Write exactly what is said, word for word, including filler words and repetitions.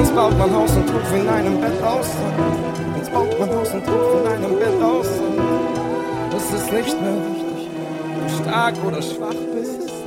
Uns baut man Haus und Hof in einem Bett aus. Uns baut man Haus und Hof in einem Bett aus. Es ist nicht mehr wichtig, ob du stark oder schwach bist.